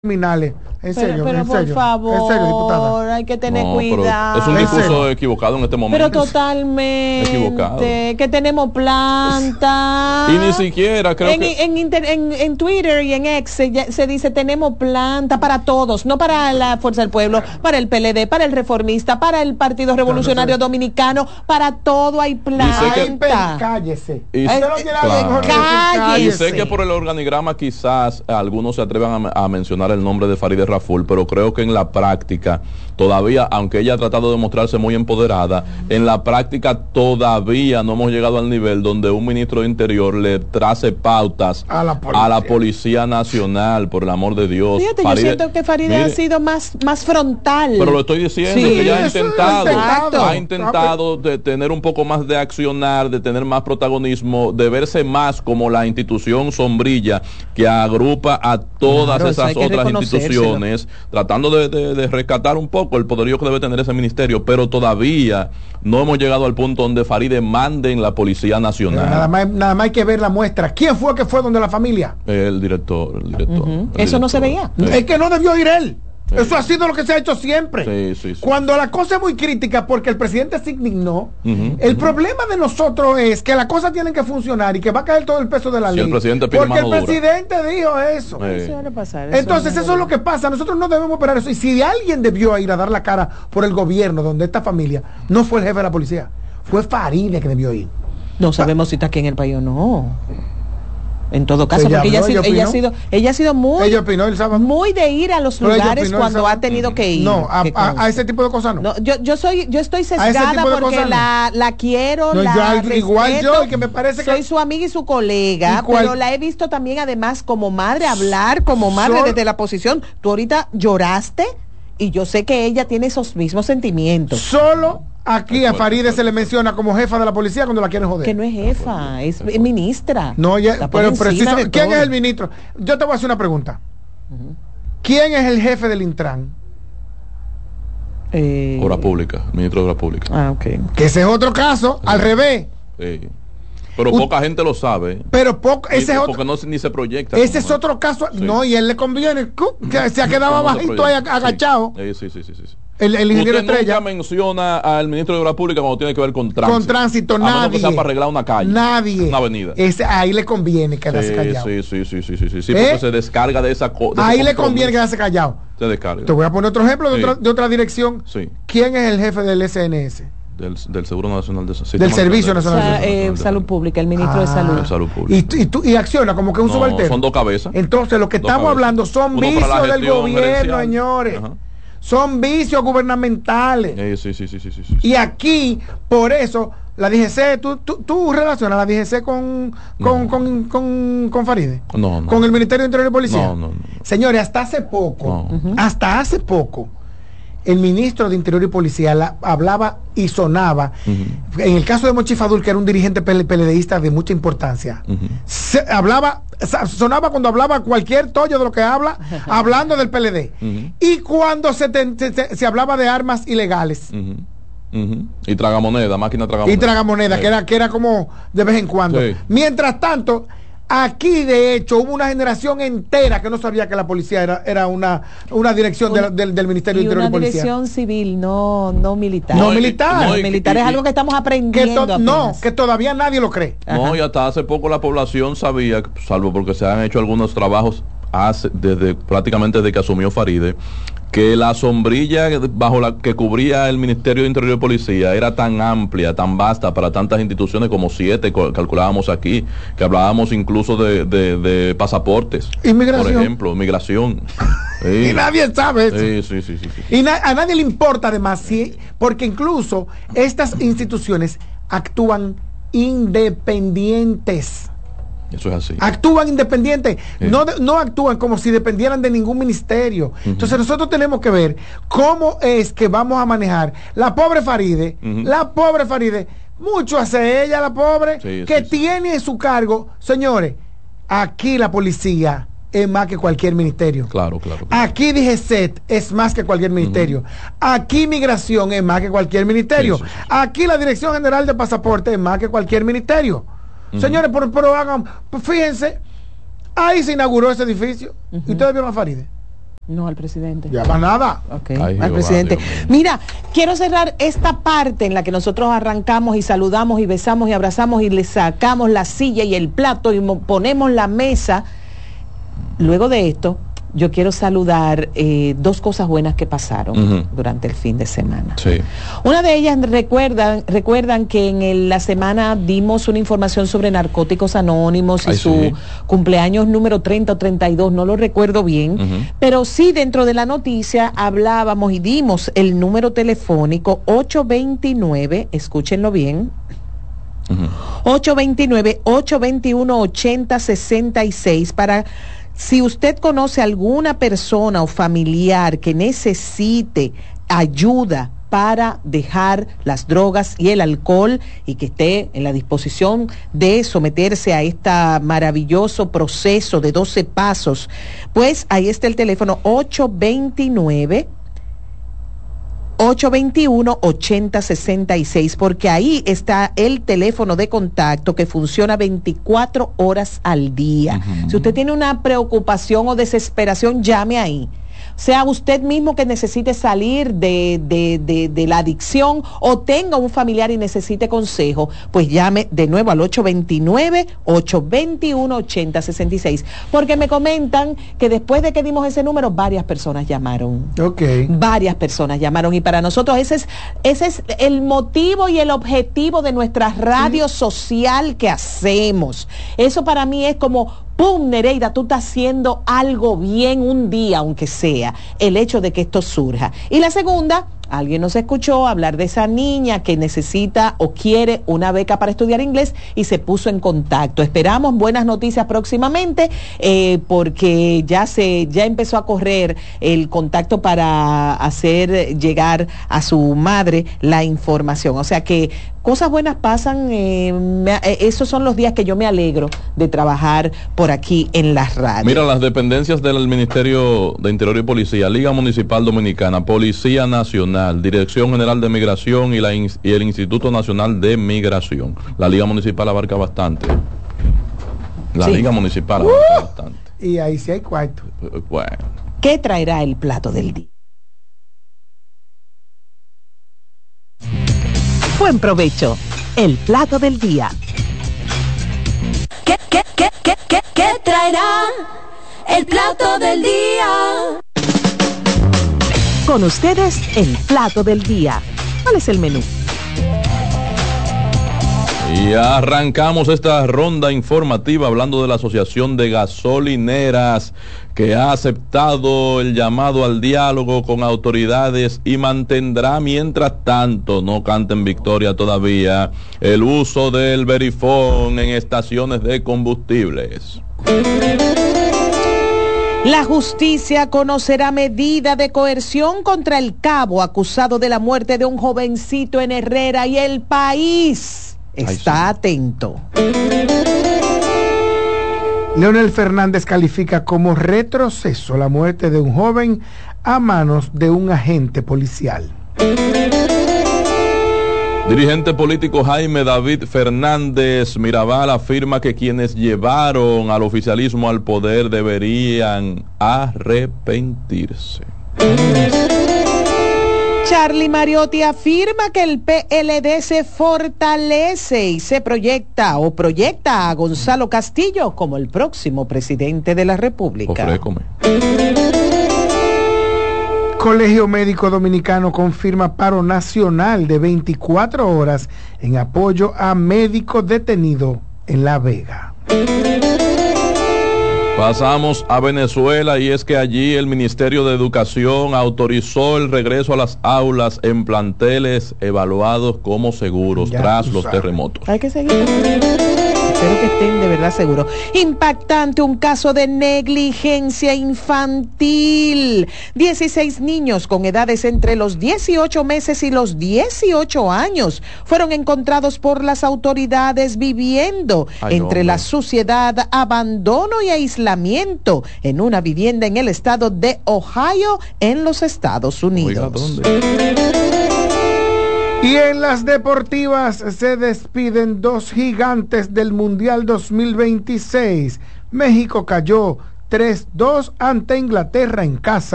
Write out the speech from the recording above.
criminales. En serio, pero en por serio, favor, en serio, diputada. hay que tener No, cuidado. pero es un discurso equivocado en este momento. Pero totalmente. Equivocado. Que tenemos planta. Y ni siquiera creo que... En Twitter y en X se dice tenemos planta para todos, no para la Fuerza del Pueblo, para el PLD, para el Reformista, para el Partido Revolucionario Dominicano, para todo hay planta. Cállese. Y Cállese. sé que por el organigrama quizás algunos se atrevan a mencionar el nombre de Farideh Raful, pero creo que en la práctica todavía, aunque ella ha tratado de mostrarse muy empoderada, en la práctica todavía no hemos llegado al nivel donde un ministro de Interior le trace pautas a la Policía Nacional, por el amor de Dios. Fíjate, yo siento que Farideh ha sido más frontal. Pero lo estoy diciendo, Sí, que ella ha exacto. intentado de tener un poco más de accionar, de tener más protagonismo, de verse más como la institución sombrilla que agrupa a todas esas otras instituciones, tratando de rescatar un poco el poderío que debe tener ese ministerio, pero todavía no hemos llegado al punto donde Farideh mande en la Policía Nacional. Nada más hay que ver la muestra. ¿Quién fue que fue donde la familia? El director. Eso no se veía. Es que no debió ir él. Sí. Eso ha sido lo que se ha hecho siempre. Sí. Cuando la cosa es muy crítica porque el presidente se indignó, el problema de nosotros es que las cosas tienen que funcionar y que va a caer todo el peso de la ley. El presidente pide porque el mano dura. presidente dijo eso. Entonces eso es lo que pasa. Nosotros no debemos operar eso. Y si alguien debió ir a dar la cara por el gobierno donde esta familia, no fue el jefe de la policía, fue Farideh que debió ir. No sabemos si está aquí en el país o no. En todo caso, porque ella ha sido muy de ir a los lugares cuando ha tenido que ir. No, a ese tipo de cosas no. Yo estoy sesgada porque la quiero, la respeto, igual yo, que me parece soy su amiga y su colega, pero la he visto también además como madre hablar, como madre desde la posición. Tú ahorita lloraste y yo sé que ella tiene esos mismos sentimientos. Solo aquí a Farideh se le menciona como jefa de la policía cuando la quieren joder. Que no es jefa, es ministra. No, pero preciso, ¿quién es el ministro? Yo te voy a hacer una pregunta. ¿Quién es el jefe del Intran? Obras Públicas, ministro de Obras Públicas. Que ese es otro caso, al revés. Sí. Pero poca gente lo sabe. Pero ese es otro, porque ni se proyecta. Ese es otro caso. Sí. No, y él le conviene que se ha quedado bajito ahí agachado. Sí. El ingeniero Estrella nunca menciona al ministro de Obras Públicas cuando tiene que ver con tránsito. Con tránsito, nadie. A menos que sea para arreglar una calle. Nadie. Una avenida. Ahí le conviene quedarse callado. Sí, porque se descarga de esa cosa. Ahí le conviene quedarse callado. Se descarga. Te voy a poner otro ejemplo de otra dirección. Sí. ¿Quién es el jefe del SNS? Del Seguro Nacional de Salud. Del Servicio Nacional de Salud Pública, el ministro de Salud. Salud Pública. Y acciona como que un subalterno. Son dos cabezas. Entonces, lo que estamos hablando son vicios del gobierno, señores. Son vicios gubernamentales. Sí. Y aquí, por eso, la DGC, tú relacionas la DGC con Farideh. No. Con el Ministerio de Interior y Policía. No. Señores, hasta hace poco, el ministro de Interior y Policía hablaba y sonaba. En el caso de Mochi Fadul, que era un dirigente PLDista de mucha importancia, sonaba cuando hablaba cualquier tollo de lo que habla, hablando del PLD. Y cuando se hablaba de armas ilegales. Y tragamoneda, máquina tragamoneda. Y tragamoneda, que era como de vez en cuando. Sí. Mientras tanto, aquí de hecho hubo una generación entera que no sabía que la policía era una dirección del Ministerio de Interior y Policía. Una dirección civil, no militar. No militar. Militar es algo que estamos aprendiendo. Que todavía nadie lo cree. No, y hasta hace poco la población sabía, salvo porque se han hecho algunos trabajos prácticamente desde que asumió Farideh, que la sombrilla bajo la que cubría el Ministerio de Interior y Policía era tan amplia, tan vasta para tantas instituciones como 7, calculábamos aquí, que hablábamos incluso de pasaportes. Inmigración. Por ejemplo, migración. Sí. Y nadie sabe eso. Sí. Y a nadie le importa además, porque incluso estas instituciones actúan independientes. Eso es así. Actúan independientes, no actúan como si dependieran de ningún ministerio. Entonces nosotros tenemos que ver cómo es que vamos a manejar la pobre Farideh, mucho hace ella, la pobre, tiene en su cargo, señores, aquí la policía es más que cualquier ministerio. Claro. Aquí DGCET es más que cualquier ministerio. Aquí migración es más que cualquier ministerio. Aquí la Dirección General de Pasaporte es más que cualquier ministerio. Señores, pero hagan, fíjense, ahí se inauguró ese edificio y ustedes vieron a Farideh. No, al presidente. Ya más nada. Okay. Al presidente. Mira, quiero cerrar esta parte en la que nosotros arrancamos y saludamos y besamos y abrazamos y le sacamos la silla y el plato y ponemos la mesa. Luego de esto, yo quiero saludar dos cosas buenas que pasaron durante el fin de semana. Sí. Una de ellas, recuerdan que en la semana dimos una información sobre Narcóticos Anónimos y su cumpleaños número 30 o 32, no lo recuerdo bien, pero sí dentro de la noticia hablábamos y dimos el número telefónico 829, escúchenlo bien, 829-821-8066 para... Si usted conoce a alguna persona o familiar que necesite ayuda para dejar las drogas y el alcohol y que esté en la disposición de someterse a este maravilloso proceso de 12 pasos, pues ahí está el teléfono 821-8066, porque ahí está el teléfono de contacto que funciona 24 horas al día. Si usted tiene una preocupación o desesperación, llame ahí. Sea usted mismo que necesite salir de la adicción o tenga un familiar y necesite consejo, pues llame de nuevo al 829-821-8066, porque me comentan que después de que dimos ese número, varias personas llamaron. Varias personas llamaron, y para nosotros ese es el motivo y el objetivo de nuestra radio social que hacemos. Eso para mí es como... ¡Pum, Nereida! Tú estás haciendo algo bien un día, aunque sea, el hecho de que esto surja. Y la segunda, alguien nos escuchó hablar de esa niña que necesita o quiere una beca para estudiar inglés y se puso en contacto. Esperamos buenas noticias próximamente, porque ya empezó a correr el contacto para hacer llegar a su madre la información. O sea que cosas buenas pasan, esos son los días que yo me alegro de trabajar por aquí en las radios. Mira, las dependencias del Ministerio de Interior y Policía, Liga Municipal Dominicana, Policía Nacional, Dirección General de Migración y el Instituto Nacional de Migración. La Liga Municipal abarca bastante. Liga Municipal abarca bastante. Y ahí sí hay cuarto. Bueno. ¿Qué traerá el plato del día? Buen provecho. El plato del día. ¿Qué traerá el plato del día? Con ustedes, el plato del día. ¿Cuál es el menú? Y arrancamos esta ronda informativa hablando de la Asociación de Gasolineras, que ha aceptado el llamado al diálogo con autoridades y mantendrá, mientras tanto no canten victoria todavía, el uso del verifón en estaciones de combustibles. La justicia conocerá medida de coerción contra el cabo acusado de la muerte de un jovencito en Herrera, y el país está atento. Leonel Fernández califica como retroceso la muerte de un joven a manos de un agente policial. Dirigente político Jaime David Fernández Mirabal afirma que quienes llevaron al oficialismo al poder deberían arrepentirse. Charlie Mariotti afirma que el PLD se fortalece y se proyecta a Gonzalo Castillo como el próximo presidente de la República. Colegio Médico Dominicano confirma paro nacional de 24 horas en apoyo a médico detenido en La Vega. Pasamos a Venezuela, y es que allí el Ministerio de Educación autorizó el regreso a las aulas en planteles evaluados como seguros tras los terremotos. Hay que seguir. Espero que estén de verdad seguros. Impactante un caso de negligencia infantil. 16 niños con edades entre los 18 meses y los 18 años fueron encontrados por las autoridades viviendo entre la suciedad, abandono y aislamiento en una vivienda en el estado de Ohio, en los Estados Unidos. Y en las deportivas se despiden dos gigantes del Mundial 2026. México cayó 3-2 ante Inglaterra en casa.